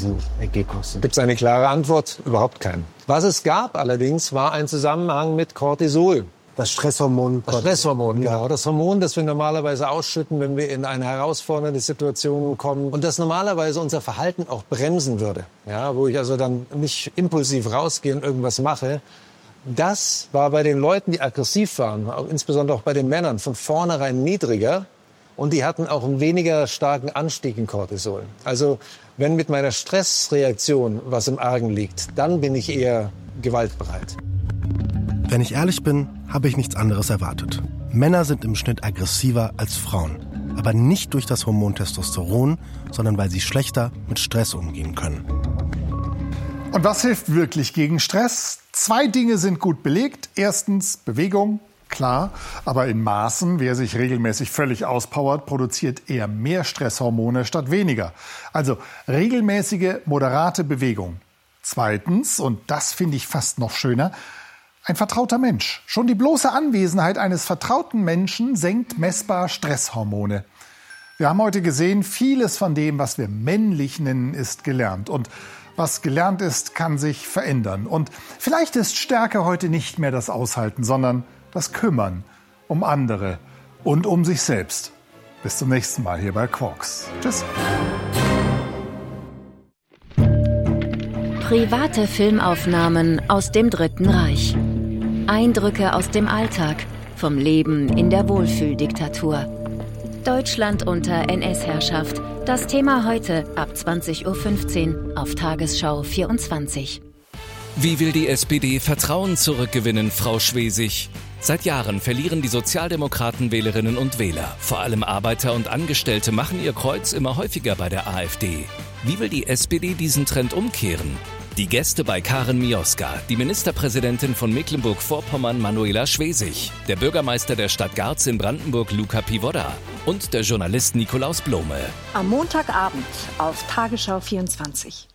diesen Ergebnissen? Gibt es eine klare Antwort? Überhaupt keine. Was es gab allerdings, war ein Zusammenhang mit Cortisol. Das Stresshormon. Das Stresshormon, genau. Das Hormon, das wir normalerweise ausschütten, wenn wir in eine herausfordernde Situation kommen. Und das normalerweise unser Verhalten auch bremsen würde. Ja, wo ich also dann nicht impulsiv rausgehe und irgendwas mache. Das war bei den Leuten, die aggressiv waren, auch insbesondere auch bei den Männern, von vornherein niedriger. Und die hatten auch einen weniger starken Anstieg in Cortisol. Also wenn mit meiner Stressreaktion was im Argen liegt, dann bin ich eher gewaltbereit. Wenn ich ehrlich bin, habe ich nichts anderes erwartet. Männer sind im Schnitt aggressiver als Frauen. Aber nicht durch das Hormon Testosteron, sondern weil sie schlechter mit Stress umgehen können. Und was hilft wirklich gegen Stress? 2 Dinge sind gut belegt. Erstens Bewegung, klar, aber in Maßen. Wer sich regelmäßig völlig auspowert, produziert eher mehr Stresshormone statt weniger. Also regelmäßige, moderate Bewegung. Zweitens, und das finde ich fast noch schöner, ein vertrauter Mensch. Schon die bloße Anwesenheit eines vertrauten Menschen senkt messbar Stresshormone. Wir haben heute gesehen, vieles von dem, was wir männlich nennen, ist gelernt. Und was gelernt ist, kann sich verändern. Und vielleicht ist Stärke heute nicht mehr das Aushalten, sondern das Kümmern um andere und um sich selbst. Bis zum nächsten Mal hier bei Quarks. Tschüss. Private Filmaufnahmen aus dem Dritten Reich. Eindrücke aus dem Alltag, vom Leben in der Wohlfühldiktatur. Deutschland unter NS-Herrschaft. Das Thema heute ab 20.15 Uhr auf Tagesschau 24. Wie will die SPD Vertrauen zurückgewinnen, Frau Schwesig? Seit Jahren verlieren die Sozialdemokraten Wählerinnen und Wähler. Vor allem Arbeiter und Angestellte machen ihr Kreuz immer häufiger bei der AfD. Wie will die SPD diesen Trend umkehren? Die Gäste bei Karin Mioska, die Ministerpräsidentin von Mecklenburg-Vorpommern Manuela Schwesig, der Bürgermeister der Stadt Garz in Brandenburg Luca Pivoda und der Journalist Nikolaus Blome. Am Montagabend auf Tagesschau 24.